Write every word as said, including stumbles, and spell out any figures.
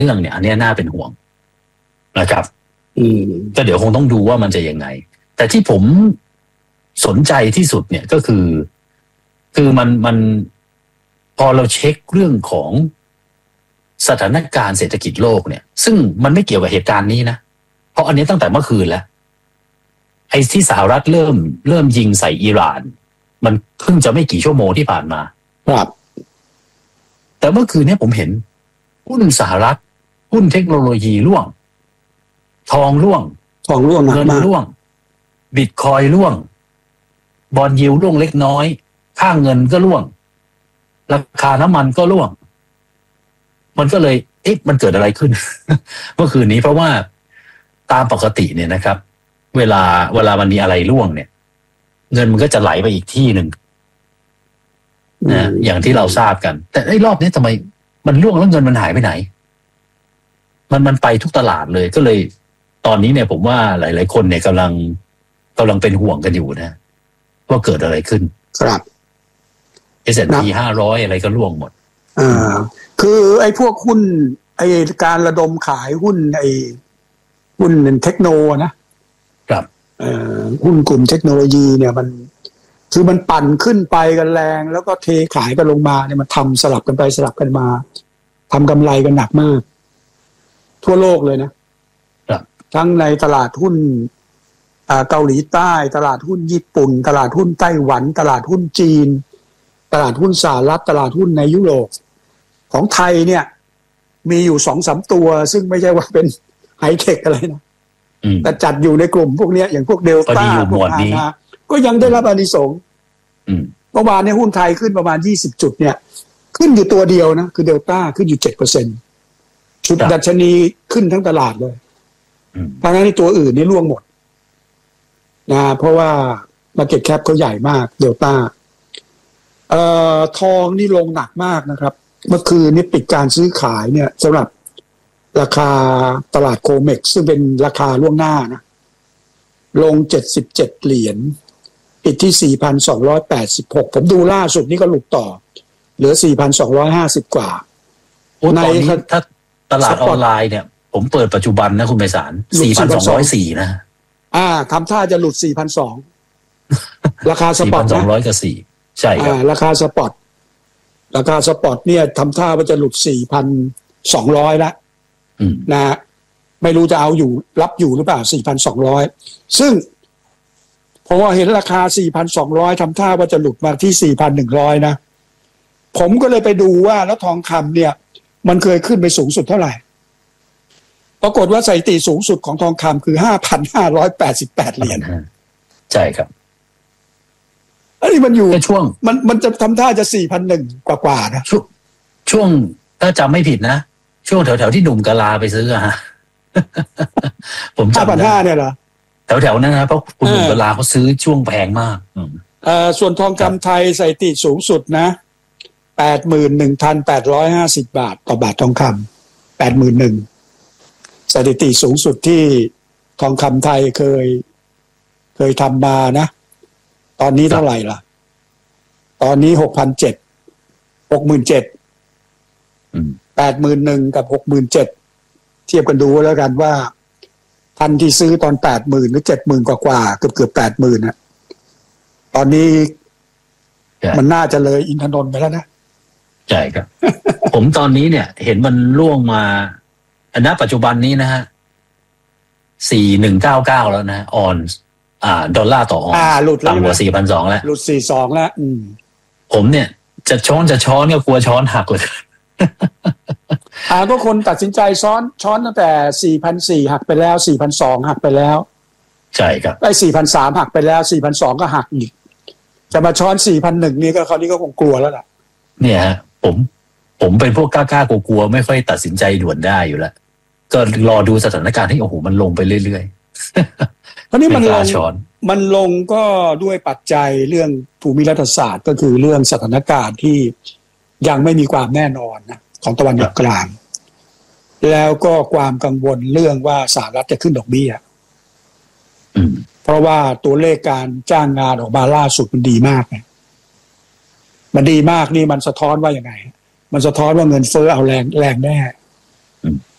รื่องเนี่ยอันนี้น่าเป็นห่วงนะครับอืมก็เดี๋ยวคงต้องดูว่ามันจะยังไงแต่ที่ผมสนใจที่สุดเนี่ยก็คือคือมันมันพอเราเช็คเรื่องของสถานการณ์เศรษฐกิจโลกเนี่ยซึ่งมันไม่เกี่ยวกับเหตุการณ์นี้นะเพราะอันนี้ตั้งแต่เมื่อคืนแล้วไอ้ที่สหรัฐเริ่มเริ่มยิงใส่อิหร่านมันเพิ่งจะไม่กี่ชั่วโมงที่ผ่านมาครับแต่เมื่อคืนนี้ผมเห็นหุ้นสหรัฐหุ้นเทคโนโลยีร่วงทองร่วงทองร่วงเงินร่วงบิตคอยร่วงบอนด์ยิลด์ร่วงเล็กน้อยค่าเงินก็ร่วงราคาน้ำมันก็ร่วงมันก็เลยเอ๊ะมันเกิดอะไรขึ้น เมื่อคืนนี้เพราะว่าตามปกติเนี่ยนะครับเวลาเวลามันมีอะไรร่วงเนี่ยเงินมันก็จะไหลไปอีกที่หนึ่งนะอย่างที่เราทราบกันแต่ไอ้รอบนี้ทำไมมันร่วงแล้วเงินมันหายไปไหนมันมันไปทุกตลาดเลยก็เลยตอนนี้เนี่ยผมว่าหลายๆคนเนี่ยกำลังกำลังเป็นห่วงกันอยู่นะว่าเกิดอะไรขึ้นครับเอส แอนด์ พี ห้าร้อยอะไรก็ร่วงหมดอ่าคือไอ้พวกหุ้นไอ้การระดมขายหุ้นไอ้หุ้นเทคโนนะครับเอ่อหุ้นกลุ่มเทคโนโลยีเนี่ยมันคือมันปั่นขึ้นไปกันแรงแล้วก็เทขายกันลงมาเนี่ยมันทำสลับกันไปสลับกันมาทำกำไรกันหนักมากทั่วโลกเลยนะครับทั้งในตลาดหุ้นเกาหลีใต้ตลาดหุ้นญี่ปุ่นตลาดหุ้นไต้หวันตลาดหุ้นจีนตลาดหุ้นสหรัฐตลาดหุ้นในยุโรปของไทยเนี่ยมีอยู่ สองสาม ตัวซึ่งไม่ใช่ว่าเป็นไฮเทคอะไรนะแต่จัดอยู่ในกลุ่มพวกนี้อย่างพวกเดลต้าพวกอานาก็ยังได้รับอานิสงส์เมื่อวานในหุ้นไทยขึ้นประมาณยี่สิบจุดเนี่ยขึ้นอยู่ตัวเดียวนะคือเดลต้าขึ้นอยู่ เจ็ดเปอร์เซ็นต์ ชุดดัชนีขึ้นทั้งตลาดเลยเพราะงั้นในตัวอื่นนี่ร่วงหมดนะเพราะว่า market cap เขาใหญ่มากเดลต้าเอ่อทองนี่ลงหนักมากนะครับเมื่อคืนนี้ปิดการซื้อขายเนี่ยสำหรับราคาตลาดโคเม็กซ์ซึ่งเป็นราคาล่วงหน้านะลงเจ็ดสิบเจ็ดเหรียญปิดที่ สี่พันสองร้อยแปดสิบหก ผมดูล่าสุดนี่ก็หลุดต่อเหลือ สี่พันสองร้อยห้าสิบ กว่าในถ้าตลาดออนไลน์เนี่ยผมเปิดปัจจุบันนะคุณไพศาล สี่พันสองร้อยสี่ นะอ่าทำท่าจะหลุด สี่พันสองร้อย ราคาสปอตนะสี่พันสองร้อย กับสี่ใช่ครับราคาสปอตราคาสปอตเนี่ยทำท่าว่าจะหลุด สี่พันสองร้อย แล้วนะไม่รู้จะเอาอยู่รับอยู่หรือเปล่า สี่พันสองร้อย ซึ่งเพราะว่าเห็นราคา สี่พันสองร้อย ทำท่าว่าจะหลุดมาที่ สี่พันหนึ่งร้อย นะผมก็เลยไปดูว่าแล้วทองคำเนี่ยมันเคยขึ้นไปสูงสุดเท่าไหร่ปรากฏว่าสถิติสูงสุดของทองคำคือ ห้าพันห้าร้อยแปดสิบแปด เหรียญใช่ครับอันนี้มันอยู่ช่วงมันมันจะทำท่าจะ สี่พันหนึ่ง กว่าๆนะช่วงช่วงถ้าจำไม่ผิดนะช่วงแถวๆที่หนุ่มกะลาไปซื้ออะฮะผมจำห้าพันห้าร้อย เนี่ยเหรอแถวๆนั้นนะเพราะคุณหนุ่มกะลาเขาซื้อช่วงแพงมากเอ่อส่วนทองคำไทยสถิติสูงสุดนะ แปดหมื่นหนึ่งพันแปดร้อยห้าสิบ บาทต่อบาททองคำ แปดหมื่นหนึ่ง สถิติสูงสุดที่ทองคำไทยเคยเคยทำมานะตอนนี้เท่าไหร่ล่ะตอนนี้ หกพันเจ็ดร้อย หกหมื่นเจ็ดพัน แปดหมื่นหนึ่ง กับ หกหมื่นเจ็ดพัน เทียบกันดูแล้วกันว่าทันที่ซื้อตอน แปดหมื่น หรือ เจ็ดหมื่น กว่าๆเกือบๆ แปดหมื่น น่ะตอนนี้มันน่าจะเลยอินทนนท์ไปแล้วนะใช่ครับ ผมตอนนี้เนี่ยเห็นมันล่วงมาอันณปัจจุบันนี้นะฮะ สี่พันหนึ่งร้อยเก้าสิบเก้า แล้วนะออนอ่าดอลลาร์ต่อออนต่ำกว่า สี่พันสองร้อย แล้วหลุด สี่พันสองร้อย แล้วอืมผมเนี่ยจะช้อนจะช้อนเนี่ยกลัวช้อนหักเลยอ่าก็คนตัดสินใจช้อนช้อนตั้งแต่ สี่พันสี่ร้อย หักไปแล้ว สี่พันสองร้อย หักไปแล้วใช่ครับไอ้ สี่พันสามร้อย หักไปแล้ว สี่พันสองร้อย ก็หักอีกจะมาช้อน สี่พันหนึ่งร้อย นี่ก็คราวนี้ก็คงกลัวแล้วล่ะเนี่ยฮะผมผมเป็นพวกกล้าๆกลัวๆไม่ค่อยตัดสินใจด่วนได้อยู่แล้วก็รอดูสถานการณ์ให้โอ้โหมันลงไปเรื่อยๆเพราะนี่มันลงมันลงก็ด้วยปัจจัยเรื่องภูมิรัฐศาสตร์ก็คือเรื่องสถานการณ์ที่ยังไม่มีความแน่นอนนะของตะวันออกกลางแล้วก็ความกังวลเรื่องว่าสหรัฐจะขึ้นดอกเบี้ยเพราะว่าตัวเลขการจ้างงานออกมาล่าสุดมันดีมากนะมันดีมากนี่มันสะท้อนว่ายังไงมันสะท้อนว่าเงินเฟ้อเอาแรงแรงแน่